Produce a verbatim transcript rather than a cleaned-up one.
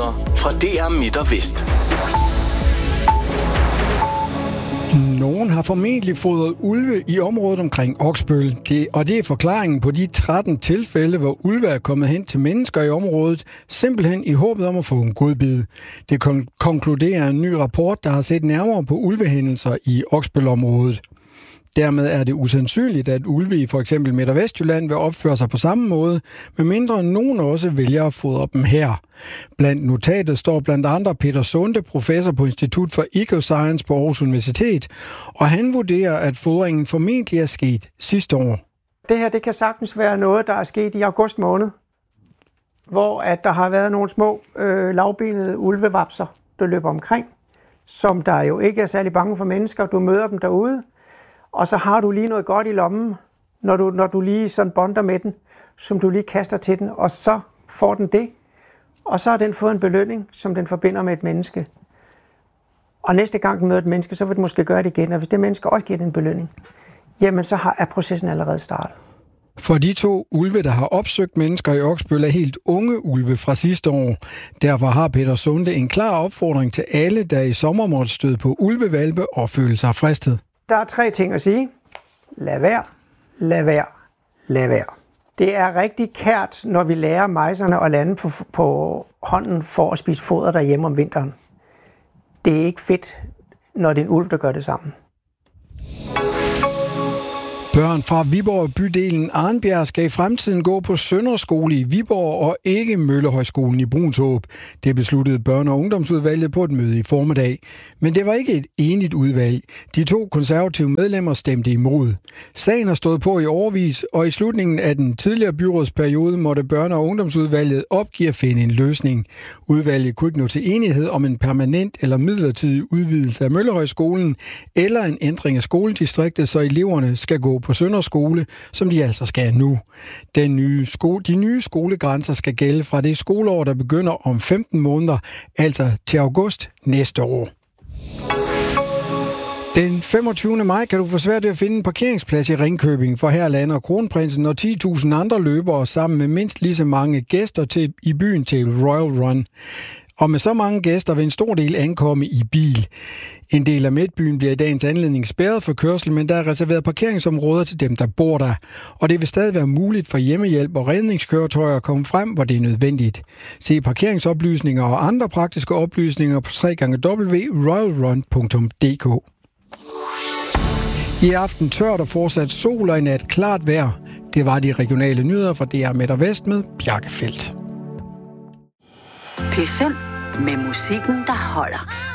Nyheder fra D R Midt og Vest. Nogen har formentlig fodret ulve i området omkring Oksbøl. Det, og det er forklaringen på de tretten tilfælde, hvor ulve er kommet hen til mennesker i området, simpelthen i håbet om at få en godbid. Det kon- konkluderer en ny rapport, der har set nærmere på ulvehændelser i Oksbøl-området. Dermed er det usandsynligt, at ulve i for eksempel Midt- og Vestjylland vil opføre sig på samme måde, medmindre nogen også vælger at fodre dem her. Blandt notatet står blandt andre Peter Sunde, professor på Institut for Ecoscience på Aarhus Universitet, og han vurderer, at fodringen formentlig er sket sidste år. Det her det kan sagtens være noget, der er sket i august måned, hvor at der har været nogle små øh, lavbenede ulvevapser, der løber omkring, som der jo ikke er særlig bange for mennesker. Du møder dem derude. Og så har du lige noget godt i lommen, når du, når du lige sådan bonder med den, som du lige kaster til den, og så får den det. Og så har den fået en belønning, som den forbinder med et menneske. Og næste gang den møder et menneske, så vil den måske gøre det igen. Og hvis det menneske også giver den en belønning, jamen så har, er processen allerede startet. For de to ulve, der har opsøgt mennesker i Oksbøl, er helt unge ulve fra sidste år. Derfor har Peter Sunde en klar opfordring til alle, der i sommer måtte støde på ulvevalpe og føle sig fristet. Der er tre ting at sige. Lad være, lad være, lad være. Det er rigtig kært, når vi lærer mejserne at lande på, på hånden for at spise foder derhjemme om vinteren. Det er ikke fedt, når det er en ulv, der gør det sammen. Børn fra Viborg bydelen Arnbjerg skal i fremtiden gå på Sønderskole i Viborg og ikke Møllehøjskolen i Bruunshåb. Det besluttede børne- og ungdomsudvalget på et møde i formiddag. Men det var ikke et enigt udvalg. De to konservative medlemmer stemte imod. Sagen har stået på i årevis, og i slutningen af den tidligere byrådsperiode måtte børne- og ungdomsudvalget opgive at finde en løsning. Udvalget kunne ikke nå til enighed om en permanent eller midlertidig udvidelse af Møllehøjskolen eller en ændring af skoledistriktet, så eleverne skal gå på Sønderskole, som de altså skal nu. Den nye sko- de nye skolegrænser skal gælde fra det skoleår, der begynder om femten måneder, altså til august næste år. Den femogtyvende maj kan du få svært ved at finde en parkeringsplads i Ringkøbing, for her lander kronprinsen og ti tusind andre løbere sammen med mindst lige så mange gæster til, i byen til Royal Run. Og med så mange gæster vil en stor del ankomme i bil. En del af midtbyen bliver i dagens anledning spærret for kørsel, men der er reserveret parkeringsområder til dem, der bor der. Og det vil stadig være muligt for hjemmehjælp og redningskøretøjer at komme frem, hvor det er nødvendigt. Se parkeringsoplysninger og andre praktiske oplysninger på w w w punktum royal run punktum d k. I aften tørt og fortsat sol og i nat klart vejr. Det var de regionale nyheder fra D R Midt og Vest med Bjarke Feldt. P fem med musikken, der holder.